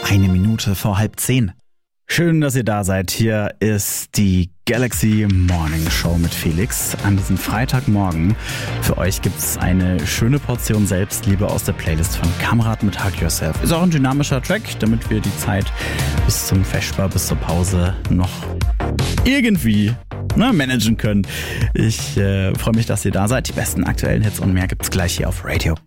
Eine Minute vor 9:30. Schön, dass ihr da seid. Hier ist die Galaxy Morning Show mit Felix. An diesem Freitagmorgen für euch gibt's eine schöne Portion Selbstliebe aus der Playlist von Kamrat mit Hug Yourself. Ist auch ein dynamischer Track, damit wir die Zeit bis zum Feschbar, bis zur Pause noch irgendwie managen können. Ich freue mich, dass ihr da seid. Die besten aktuellen Hits und mehr gibt's gleich hier auf Radio